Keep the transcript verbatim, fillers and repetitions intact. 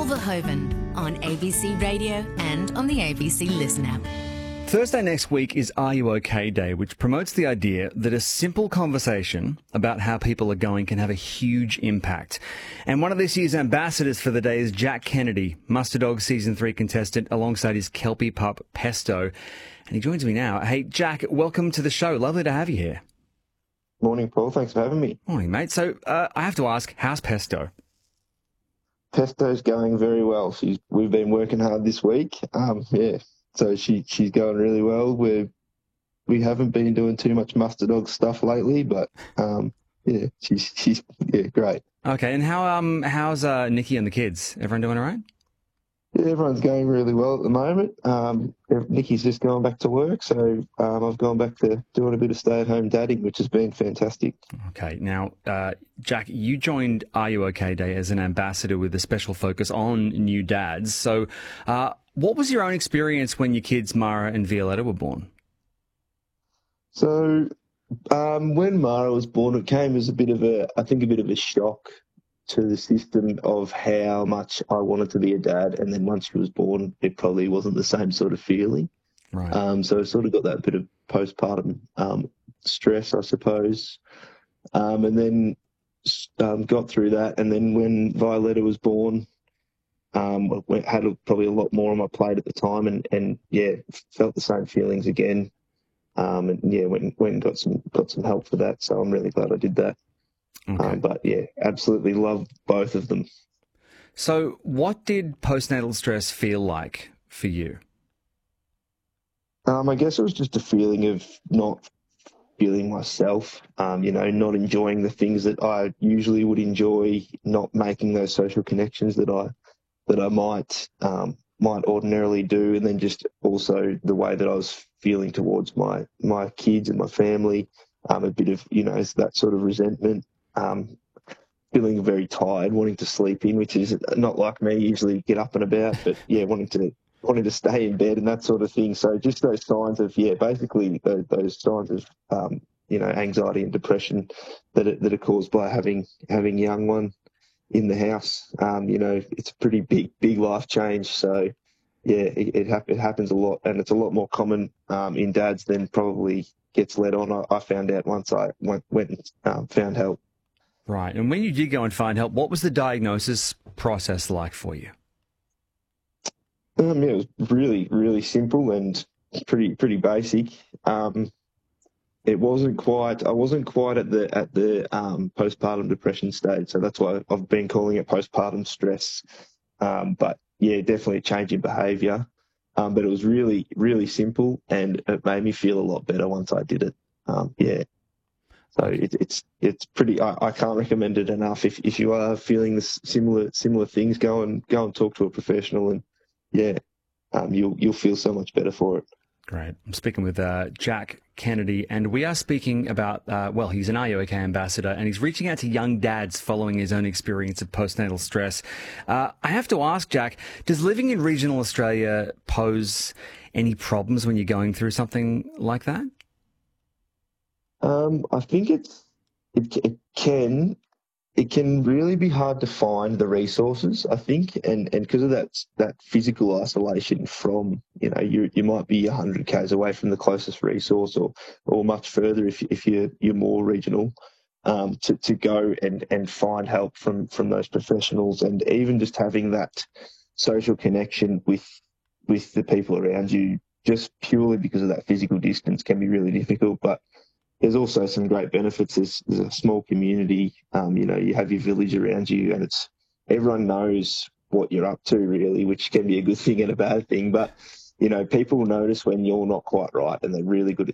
Paul Verhoeven on A B C Radio and on the A B C Listen app. Thursday next week is Are You OK Day, which promotes the idea that a simple conversation about how people are going can have a huge impact. And one of this year's ambassadors for the day is Jack Kennedy, Muster Dog Season three contestant, alongside his Kelpie pup, Pesto. And he joins me now. Hey, Jack, welcome to the show. Lovely to have you here. Morning, Paul. Thanks for having me. Morning, mate. So uh, I have to ask, how's Pesto? Pesto's going very well. She's We've been working hard this week. Um, yeah. So she she's going really well. We're we haven't been doing too much Muster Dog stuff lately, but um, yeah, she's she's yeah great. Okay, and how um how's uh, Nikki and the kids? Everyone doing all right? Yeah, everyone's going really well at the moment. Um, Nikki's just going back to work, so um, I've gone back to doing a bit of stay-at-home dadding, which has been fantastic. Okay, now uh, Jack, you joined Are You OK Day as an ambassador with a special focus on new dads. So. Uh, What was your own experience when your kids, Mara and Violetta, were born? So um, when Mara was born, it came as a bit of a, I think, a bit of a shock to the system of how much I wanted to be a dad. And then once she was born, it probably wasn't the same sort of feeling. Right. Um, so I sort of got that bit of postpartum um, stress, I suppose. Um, and then um, got through that. And then when Violetta was born, Um, had a, probably a lot more on my plate at the time, and, and yeah, felt the same feelings again. Um, and yeah, went went and got some got some help for that. So I'm really glad I did that. Okay. Um, but yeah, absolutely love both of them. So, what did postnatal stress feel like for you? Um, I guess it was just a feeling of not feeling myself. Um, you know, not enjoying the things that I usually would enjoy, not making those social connections that I. that I might um, might ordinarily do, and then just also the way that I was feeling towards my my kids and my family, um, a bit of, you know, that sort of resentment, um, feeling very tired, wanting to sleep in, which is not like me, usually get up and about, but yeah, wanting to wanting to stay in bed and that sort of thing. So just those signs of, yeah, basically those, those signs of, um, you know, anxiety and depression that are, that are caused by having having young one in the house. Um, you know, it's a pretty big, big life change. So, yeah, it, it, hap- it happens a lot, and it's a lot more common um, in dads than probably gets let on. I, I found out once I went, went and um, found help. Right. And when you did go and find help, what was the diagnosis process like for you? Um, yeah, it was really, really simple and pretty, pretty basic. Um, It wasn't quite. I wasn't quite at the at the um, postpartum depression stage, so that's why I've been calling it postpartum stress. Um, but yeah, definitely a change in behaviour. Um, but it was really, really simple, and it made me feel a lot better once I did it. Um, yeah. So it, it's it's pretty. I, I can't recommend it enough. If if you are feeling this similar similar things, go and go and talk to a professional, and yeah, um, you'll you'll feel so much better for it. Great. I'm speaking with uh, Jack Kennedy, and we are speaking about, uh, well, he's an Are You OK ambassador, and he's reaching out to young dads following his own experience of postnatal stress. Uh, I have to ask, Jack, does living in regional Australia pose any problems when you're going through something like that? Um, I think it's it, it can it can really be hard to find the resources, I think, and and because of that that physical isolation from, you know, you you might be one hundred k's away from the closest resource, or or much further if if you're you're more regional, um, to to go and and find help from from those professionals, and even just having that social connection with with the people around you, just purely because of that physical distance, can be really difficult. But there's also some great benefits. There's, there's a small community. Um, you know, you have your village around you, and it's everyone knows what you're up to, really, which can be a good thing and a bad thing. But, you know, people notice when you're not quite right, and they're really good at